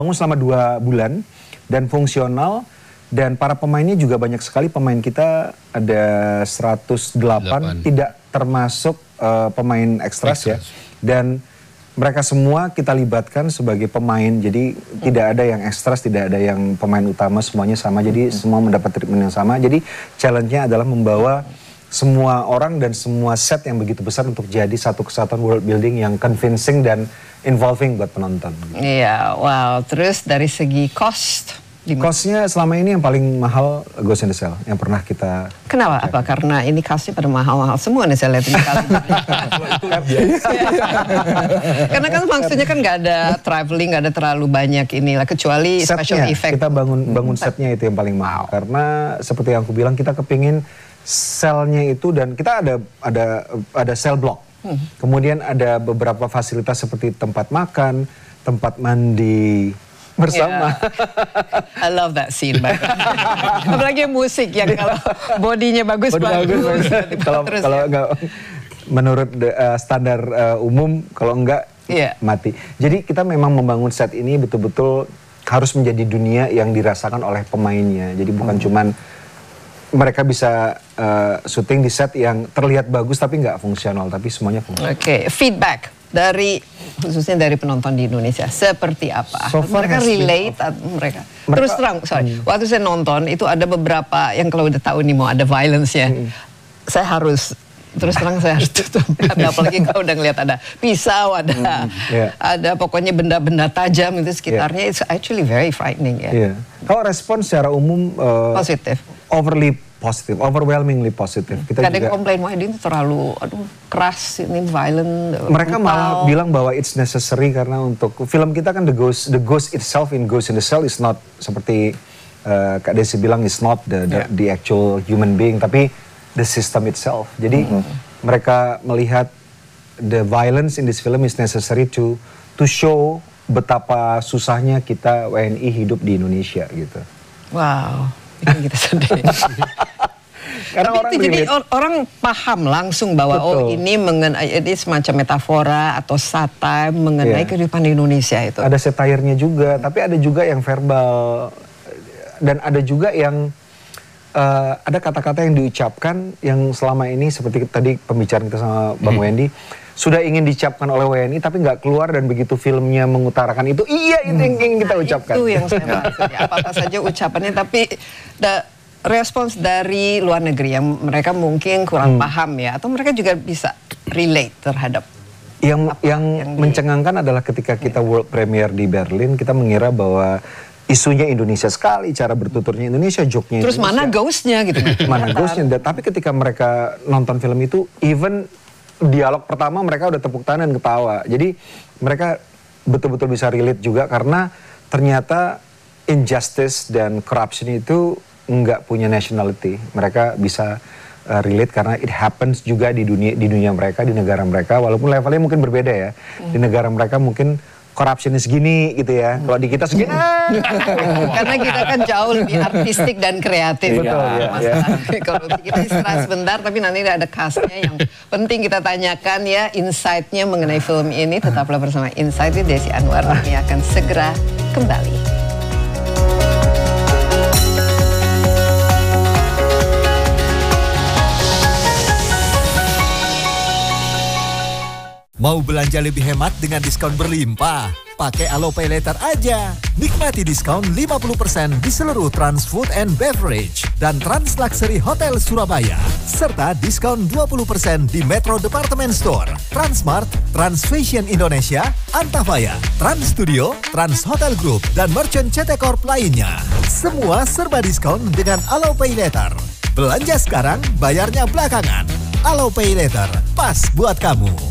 Bangun selama 2 bulan dan fungsional, dan para pemainnya juga banyak sekali. Pemain kita ada 108, tidak termasuk pemain ekstras ya. Dan mereka semua kita libatkan sebagai pemain, jadi tidak ada yang ekstras, tidak ada yang pemain utama, semuanya sama. Jadi semua mendapat treatment yang sama. Jadi challenge-nya adalah membawa semua orang dan semua set yang begitu besar untuk jadi satu kesatuan world building yang convincing dan involving buat penonton. Iya, wow. Terus dari segi cost? Costnya selama ini yang paling mahal Ghost in the Shell yang pernah kita. Kenapa? Apa? Karena ini costnya pada mahal-mahal semua nih saya lihat ini kali. Karena kan maksudnya kan nggak ada traveling, nggak ada terlalu banyak inilah kecuali setnya, special effect. Kita bangun setnya itu yang paling mahal. Karena seperti yang aku bilang, kita kepingin selnya itu, dan kita ada sel block. Kemudian ada beberapa fasilitas seperti tempat makan, tempat mandi bersama. Yeah. I love that scene. Apalagi musik yang kalau bodinya bagus. Kalau nggak menurut standar umum, kalau enggak mati. Jadi kita memang membangun set ini betul-betul harus menjadi dunia yang dirasakan oleh pemainnya. Jadi bukan cuman mereka bisa syuting di set yang terlihat bagus tapi nggak fungsional, tapi semuanya fungsional. Oke, feedback dari khususnya dari penonton di Indonesia seperti apa? So far mereka relate mereka. Terus terang, waktu saya nonton itu ada beberapa yang kalau udah tahu nih mau ada violence ya, saya harus terus terang saya harus tutup. Apalagi kalau udah ngeliat ada pisau, ada pokoknya benda-benda tajam itu sekitarnya, it's actually very frightening ya. Kalau respon secara umum positif, overwhelmingly positif. Kita ada yang komplain, wah ini terlalu keras, ini violent. Mereka malah bilang bahwa it's necessary karena untuk film kita kan the ghost itself in Ghost in the Shell is not seperti Kak Desi bilang, is not the actual human being, tapi the system itself. Jadi mereka melihat the violence in this film is necessary to show betapa susahnya kita WNI hidup di Indonesia gitu. Wow, bikin kita sedih. Karena orang jadi orang paham langsung bahwa ini mengenai ini semacam metafora atau satire mengenai kehidupan di Indonesia itu. Ada satire-nya juga, tapi ada juga yang verbal, dan ada juga yang ada kata-kata yang diucapkan yang selama ini seperti tadi pembicaraan kita sama Bang Wendy sudah ingin diucapkan oleh WNI tapi nggak keluar, dan begitu filmnya mengutarakan itu, itu yang ingin kita ucapkan. Itu yang saya maksud ya, apa-apa saja ucapannya, tapi respons dari luar negeri yang mereka mungkin kurang paham ya, atau mereka juga bisa relate terhadap yang mencengangkan adalah ketika kita world premiere di Berlin, kita mengira bahwa isunya Indonesia sekali, cara bertuturnya Indonesia, joke-nya terus Indonesia. Mana ghostnya gitu? Mana ghostnya? Tapi ketika mereka nonton film itu, even dialog pertama mereka udah tepuk tangan dan ketawa. Jadi mereka betul-betul bisa relate juga, karena ternyata injustice dan corruption itu nggak punya nationality. Mereka bisa relate karena it happens juga di dunia mereka, di negara mereka, walaupun levelnya mungkin berbeda ya. Di negara mereka mungkin corruption segini gitu ya. Kalau di kita segini. Karena kita kan jauh lebih artistik dan kreatif. Betul, Kalau kita istirahat sebentar, tapi nanti ada cast-nya yang penting kita tanyakan ya, insight-nya mengenai film ini. Tetaplah bersama Insight, Desi Anwar. Kami akan segera kembali. Mau belanja lebih hemat dengan diskon berlimpah? Pakai Alopay Later aja. Nikmati diskon 50% di seluruh Trans Food and Beverage dan Trans Luxury Hotel Surabaya. Serta diskon 20% di Metro Department Store, Transmart, Trans Fashion Indonesia, Antafaya, Trans Studio, Trans Hotel Group, dan Merchant CT Corp lainnya. Semua serba diskon dengan Alopay Later. Belanja sekarang, bayarnya belakangan. Alopay Later, pas buat kamu.